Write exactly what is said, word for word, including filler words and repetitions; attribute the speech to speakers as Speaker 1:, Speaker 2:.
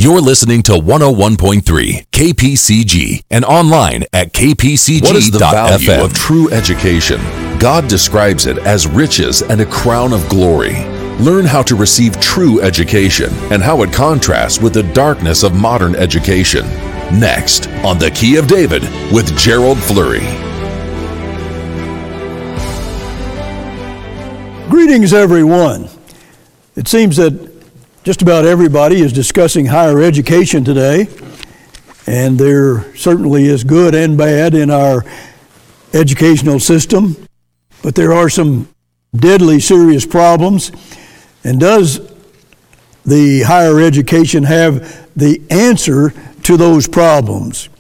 Speaker 1: You're listening to one oh one point three K P C G and online at k p c g dot f m.
Speaker 2: What is the value of true education? God describes it as riches and a crown of glory. Learn how to receive true education and how it contrasts with the darkness of modern education. Next on The Key of David with Gerald Flurry.
Speaker 3: Greetings, everyone. It seems that just about everybody is discussing higher education today, and there certainly is good and bad in our educational system, but there are some deadly serious problems. And does the higher education have the answer to those problems?